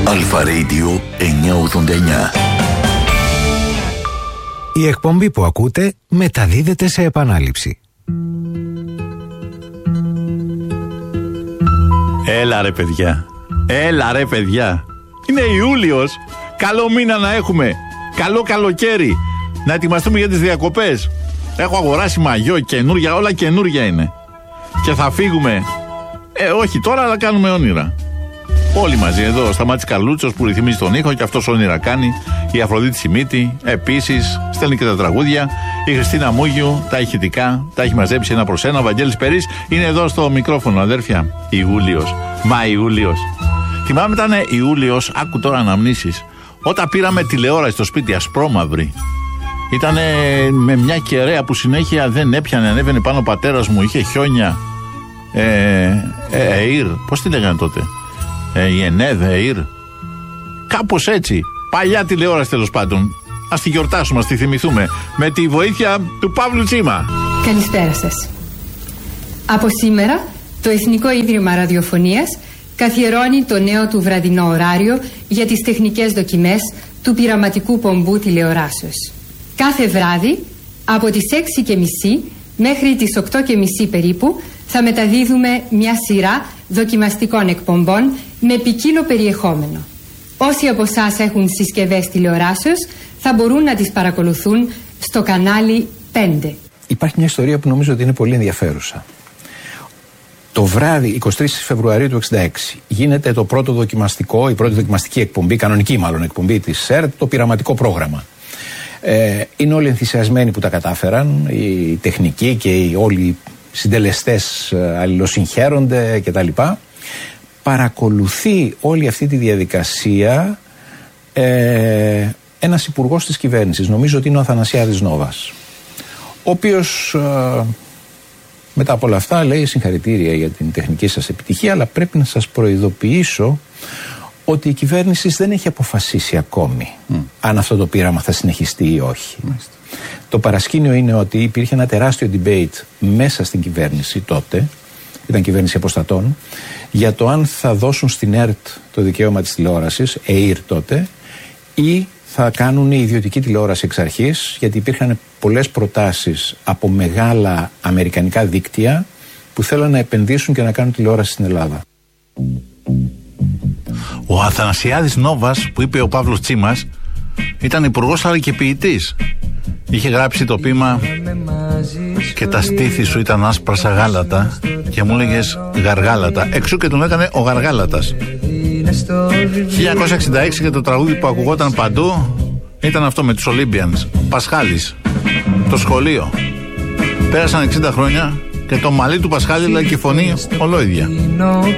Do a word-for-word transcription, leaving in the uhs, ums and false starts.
Αλφα Radio εννιακόσια ογδόντα εννιά. Η εκπομπή που ακούτε μεταδίδεται σε επανάληψη. Έλα ρε παιδιά, έλα ρε παιδιά. Είναι Ιούλιος, καλό μήνα να έχουμε, καλό καλοκαίρι. Να ετοιμαστούμε για τις διακοπές. Έχω αγοράσει μαγιό, καινούρια, όλα καινούρια είναι. Και θα φύγουμε, ε όχι τώρα, αλλά κάνουμε όνειρα. Όλοι μαζί εδώ, ο Σταμάτης Καρλούτσος που ρυθμίζει τον ήχο και αυτός όνειρα κάνει. Η Αφροδίτη Σιμίτη, επίσης, στέλνει και τα τραγούδια. Η Χριστίνα Μούγιου, τα ηχητικά, τα έχει μαζέψει ένα προς ένα. Ο Βαγγέλης Περής είναι εδώ στο μικρόφωνο, αδέρφια. Ιούλιος, μα Ιούλιος. Θυμάμαι ήταν Ιούλιος, άκου τώρα αναμνήσεις. Όταν πήραμε τηλεόραση στο σπίτι, ασπρόμαυρη. Ήτανε με μια κεραία που συνέχεια δεν έπιανε, ανέβαινε πάνω ο πατέρας μου, είχε χιόνια. Ε, ε, ΕΙΡ, πώς τη λέγανε τότε. Ε, η ΕΝΕΔ, ΕΙΡ. Κάπως έτσι. Παλιά τηλεόραση τέλος πάντων. Ας τη γιορτάσουμε, ας τη θυμηθούμε. Με τη βοήθεια του Παύλου Τσίμα. Καλησπέρα σας. Από σήμερα, το Εθνικό Ίδρυμα Ραδιοφωνίας καθιερώνει το νέο του βραδινό ωράριο για τις τεχνικές δοκιμές του πειραματικού πομπού τηλεοράσεως. Κάθε βράδυ, από τις έξι και μισή μέχρι τις οκτώ και μισή περίπου, θα μεταδίδουμε μια σειρά δοκιμαστικών εκπομπών με ποικίλο περιεχόμενο. Όσοι από εσάς έχουν συσκευές τηλεοράσεως θα μπορούν να τις παρακολουθούν στο κανάλι πέντε. Υπάρχει μια ιστορία που νομίζω ότι είναι πολύ ενδιαφέρουσα. Το βράδυ εικοστή τρίτη Φεβρουαρίου του εξήντα έξι γίνεται το πρώτο δοκιμαστικό, η πρώτη δοκιμαστική εκπομπή, κανονική μάλλον εκπομπή της ΣΕΡΤ, το πειραματικό πρόγραμμα. Ε, είναι όλοι ενθουσιασμένοι που τα κατάφεραν, οι τεχνικοί και οι όλοι οι συντελεστές αλληλοσυγχαίρονται κτλ. Παρακολουθεί όλη αυτή τη διαδικασία ε, ένας υπουργός της κυβέρνησης, νομίζω ότι είναι ο Αθανασιάδης Νόβας, ο οποίος ε, μετά από όλα αυτά λέει συγχαρητήρια για την τεχνική σας επιτυχία, αλλά πρέπει να σας προειδοποιήσω ότι η κυβέρνηση δεν έχει αποφασίσει ακόμη mm. αν αυτό το πείραμα θα συνεχιστεί ή όχι. Mm. Το παρασκήνιο είναι ότι υπήρχε ένα τεράστιο debate μέσα στην κυβέρνηση τότε, ήταν κυβέρνηση αποστατών, για το αν θα δώσουν στην ΕΡΤ το δικαίωμα της τηλεόρασης, ΕΙΡ τότε, ή θα κάνουν ιδιωτική τηλεόραση εξ αρχής, γιατί υπήρχαν πολλές προτάσεις από μεγάλα αμερικανικά δίκτυα που θέλουν να επενδύσουν και να κάνουν τηλεόραση στην Ελλάδα. Ο Αθανασιάδης Νόβας, που είπε ο Παύλος Τσίμας, ήταν υπουργός αλλά και ποιητής. Είχε γράψει το ποίημα «Και τα στήθη σου ήταν άσπρα σαν γάλατα» και μου έλεγες γαργάλατα. Εξού και τον έκανε ο Γαργάλατας. χίλια εννιακόσια εξήντα έξι και το τραγούδι που ακουγόταν παντού ήταν αυτό με τους Olympians. Πασχάλης, το σχολείο. Πέρασαν εξήντα χρόνια και το μαλλί του Πασχάλη λέει και η φωνή ολόιδια.